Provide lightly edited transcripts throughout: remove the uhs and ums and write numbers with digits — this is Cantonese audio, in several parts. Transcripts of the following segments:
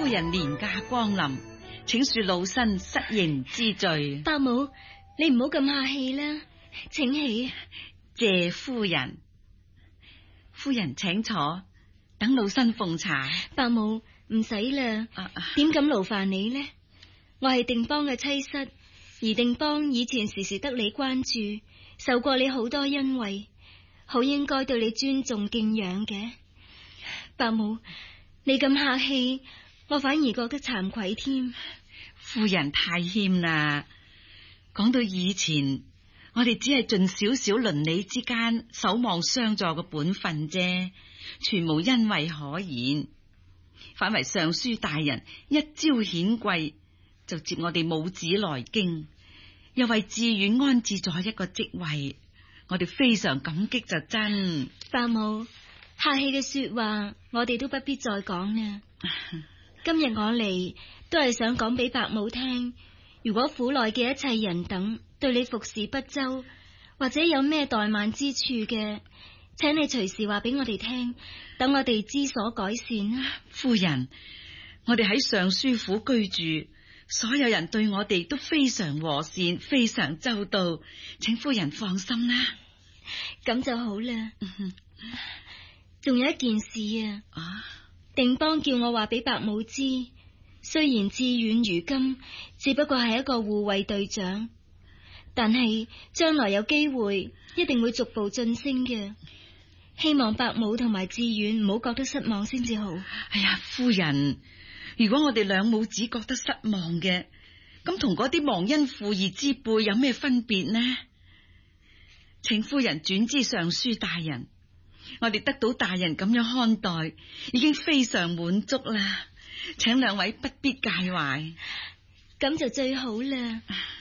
夫人年假光臨，請恕老身失迎之罪。 伯母，你唔好咁客氣啦，請起。 謝夫人，夫人請坐，等老身奉茶。 伯母唔使啦，點敢勞煩你呢？我係定邦嘅妻室，而定邦以前時時得你關注，受過你好多恩惠，好應該對你尊重敬仰嘅。伯母，你咁客氣，我反而覺得慚愧添。 夫人太謙啦，講到以前，我哋只係盡少少鄰里之間守望相助嘅本分啫，全無恩惠可言。反為尚書大人一朝顯貴，就接我哋母子來京，又為志遠安置咗一個職位，我哋非常感激就真。 伯母，客氣嘅說話我哋都不必再講啦。今日我嚟都係想講俾伯母聽，如果府內嘅一切人等對你服侍不周，或者有咩怠慢之處嘅，請你隨時話俾我哋聽，等我哋知所改善啦。 夫人，我哋喺尚書府居住，所有人對我哋都非常和善，非常周到，請夫人放心啦。 咁就好啦。仲有一件事啊，定邦叫我話俾伯母知，雖然志遠如今只不過係一個護衛隊長，但係將來有機會一定會逐步晉升嘅。希望伯母同埋志遠唔好覺得失望先至好。 哎呀，夫人，如果我哋兩母子覺得失望嘅，咁同嗰啲忘恩負義之輩有咩分別呢？請夫人轉知尚書大人，我哋得到大人咁樣看待，已經非常滿足啦，請兩位不必介懷。 咁就最好啦。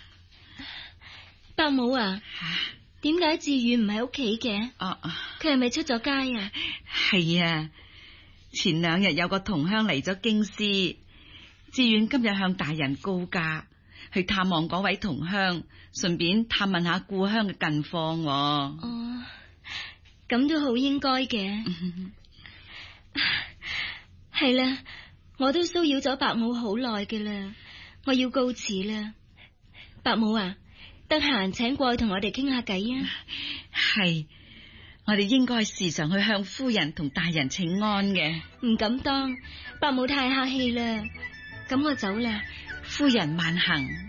伯母啊，點解志遠唔喺屋企嘅？佢係咪出咗街啊？ 係啊，前兩日有個同鄉嚟咗京師，志遠今日向大人告假，去探望嗰位同鄉，順便探問下故鄉嘅近況。 哦，咁都好應該嘅。係啦，我都騷擾咗伯母好耐嘅啦，我要告辭啦。伯母啊，得閒請過去同我哋傾下偈啊。 係，我哋應該時常去向夫人同大人請安嘅。 唔敢當，伯母太客氣啦。咁我走啦。 夫人慢行。